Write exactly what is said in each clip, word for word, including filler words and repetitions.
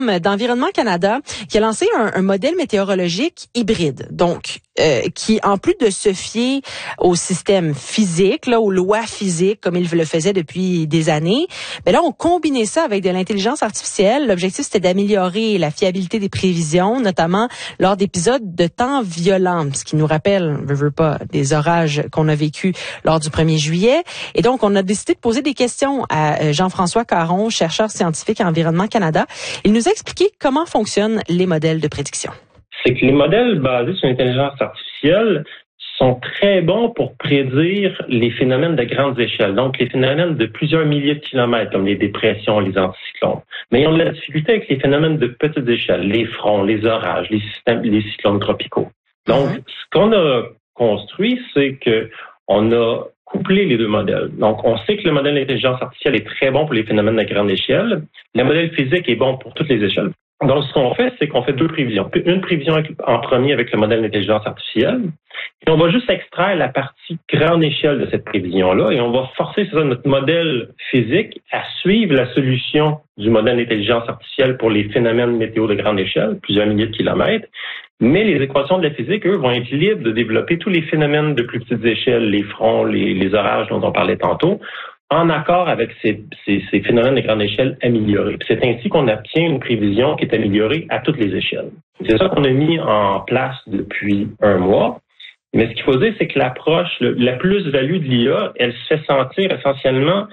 d'Environnement Canada qui a lancé un, un modèle météorologique hybride, donc euh, qui, en plus de se fier au système physique, là, aux lois physiques, comme il le faisait depuis des années, ben là, on combinait ça avec de l'intelligence artificielle. L'objectif, c'était d'améliorer la fiabilité des prévisions, notamment lors d'épisodes de temps violents, ce qui nous rappelle, je veux pas, des orages qu'on a vécus lors du premier juillet. Et donc, on a décidé de poser des questions à Jean-François Caron, chercheur scientifique à Environnement Canada. Il nous a expliqué comment fonctionnent les modèles de prédiction. C'est que les modèles basés sur l'intelligence artificielle sont très bons pour prédire les phénomènes de grandes échelles, donc les phénomènes de plusieurs milliers de kilomètres, comme les dépressions, les anticyclones. Mais ils ont de la difficulté avec les phénomènes de petites échelles, les fronts, les orages, les systèmes, les cyclones tropicaux. Donc, mm-hmm. ce qu'on a construit, c'est que on a couplé les deux modèles. Donc, on sait que le modèle d'intelligence artificielle est très bon pour les phénomènes de grande échelle. Le modèle physique est bon pour toutes les échelles. Donc, ce qu'on fait, c'est qu'on fait deux prévisions. Une prévision en premier avec le modèle d'intelligence artificielle, et on va juste extraire la partie grande échelle de cette prévision-là, et on va forcer c'est ça, notre modèle physique à suivre la solution du modèle d'intelligence artificielle pour les phénomènes météo de grande échelle, plusieurs milliers de kilomètres. Mais les équations de la physique, eux, vont être libres de développer tous les phénomènes de plus petites échelles, les fronts, les, les orages dont on parlait tantôt, en accord avec ces, ces, ces phénomènes de grande échelle améliorés. Puis c'est ainsi qu'on obtient une prévision qui est améliorée à toutes les échelles. C'est ça qu'on a mis en place depuis un mois. Mais ce qu'il faut dire, c'est que l'approche, le, la plus-value de l'I A, elle se fait sentir essentiellement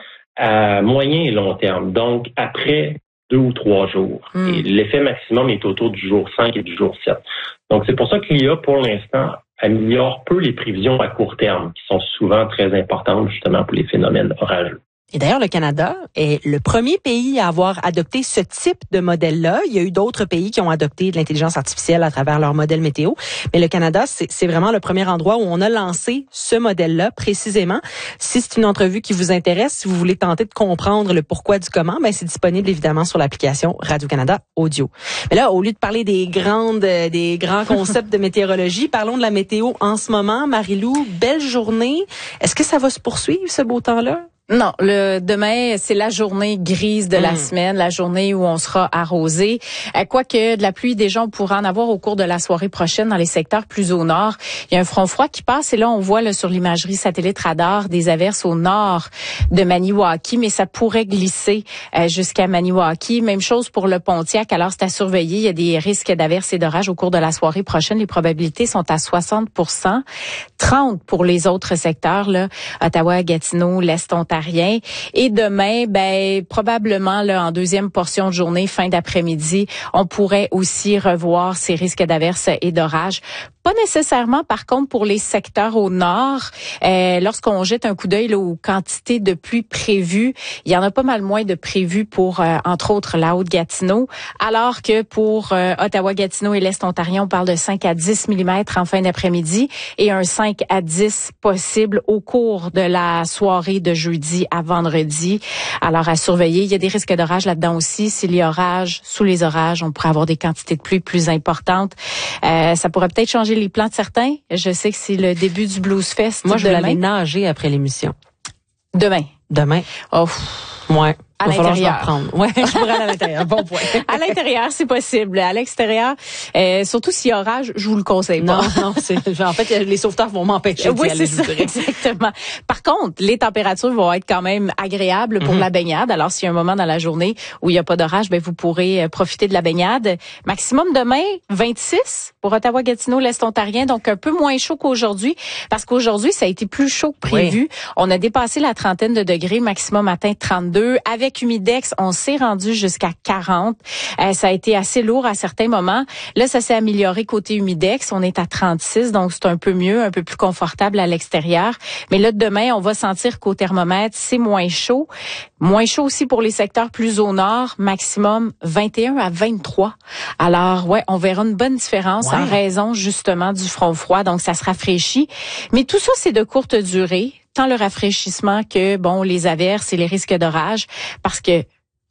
à moyen et long terme. Donc, après deux ou trois jours. Mm. Et l'effet maximum est autour du jour cinq et du jour sept. Donc, c'est pour ça que l'I A, pour l'instant, améliore peu les prévisions à court terme, qui sont souvent très importantes, justement, pour les phénomènes orageux. Et d'ailleurs, le Canada est le premier pays à avoir adopté ce type de modèle-là. Il y a eu d'autres pays qui ont adopté de l'intelligence artificielle à travers leur modèle météo. Mais le Canada, c'est, c'est vraiment le premier endroit où on a lancé ce modèle-là précisément. Si c'est une entrevue qui vous intéresse, si vous voulez tenter de comprendre le pourquoi du comment, ben c'est disponible évidemment sur l'application Radio-Canada Audio. Mais là, au lieu de parler des grandes, des grands concepts de météorologie, parlons de la météo en ce moment. Marie-Lou, belle journée. Est-ce que ça va se poursuivre, ce beau temps-là? Non, le demain, c'est la journée grise de la mmh. semaine, la journée où on sera arrosé. Quoique de la pluie, déjà, on pourra en avoir au cours de la soirée prochaine dans les secteurs plus au nord. Il y a un front froid qui passe et là, on voit là, sur l'imagerie satellite radar des averses au nord de Maniwaki, mais ça pourrait glisser euh, jusqu'à Maniwaki. Même chose pour le Pontiac. Alors, c'est à surveiller. Il y a des risques d'averses et d'orages au cours de la soirée prochaine. Les probabilités sont à soixante pour cent, trente pour les autres secteurs, là, Ottawa, Gatineau, l'Est Ontario. Rien. Et demain, ben probablement là en deuxième portion de journée, fin d'après-midi, on pourrait aussi revoir ces risques d'averses et d'orages. Pas nécessairement, par contre, pour les secteurs au nord. Euh, lorsqu'on jette un coup d'œil là, aux quantités de pluie prévues, il y en a pas mal moins de prévues pour, euh, entre autres, la Haute-Gatineau, alors que pour euh, Ottawa, Gatineau et l'Est ontarien, on parle de cinq à dix millimètres en fin d'après-midi et un cinq à dix possible au cours de la soirée de jeudi à vendredi. Alors, à surveiller. Il y a des risques d'orage là-dedans aussi. S'il y a orage, sous les orages, on pourrait avoir des quantités de pluie plus importantes. Euh, ça pourrait peut-être changer les plans de certains. Je sais que c'est le début du Blues Fest. Moi, je demain. vais aller nager après l'émission. Demain. Demain. Oh. Ouais. À l'intérieur. Ouais, je pourrais aller à l'intérieur. Bon point. À l'intérieur, c'est possible. À l'extérieur, euh, surtout s'il y a orage, je vous le conseille pas. Non, non, c'est, en fait, les sauveteurs vont m'empêcher d'y oui, aller, c'est ça, exactement. Par contre, les températures vont être quand même agréables pour mm-hmm. la baignade. Alors, s'il y a un moment dans la journée où il n'y a pas d'orage, ben vous pourrez profiter de la baignade. Maximum demain, vingt-six pour Ottawa, Gatineau, l'Est ontarien, donc un peu moins chaud qu'aujourd'hui, parce qu'aujourd'hui, ça a été plus chaud que prévu. Oui. On a dépassé la trentaine de degrés, maximum atteint trente-deux. Avec humidex, on s'est rendu jusqu'à quarante. Euh, ça a été assez lourd à certains moments. Là, ça s'est amélioré côté humidex. On est à trente-six, donc c'est un peu mieux, un peu plus confortable à l'extérieur. Mais là, demain, on va sentir qu'au thermomètre, c'est moins chaud. Moins chaud aussi pour les secteurs plus au nord, maximum vingt et un à vingt-trois. Alors, ouais, on verra une bonne différence ouais. en raison justement du front froid. Donc, ça se rafraîchit. Mais tout ça, c'est de courte durée. Tant le rafraîchissement que, bon, les averses et les risques d'orage, parce que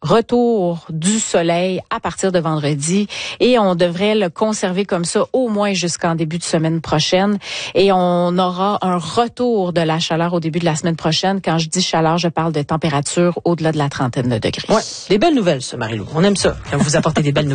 retour du soleil à partir de vendredi et on devrait le conserver comme ça au moins jusqu'en début de semaine prochaine et on aura un retour de la chaleur au début de la semaine prochaine. Quand je dis chaleur, je parle de température au-delà de la trentaine de degrés. Ouais, des belles nouvelles, ça, Marie-Lou. On aime ça, quand vous apportez des belles nouvelles.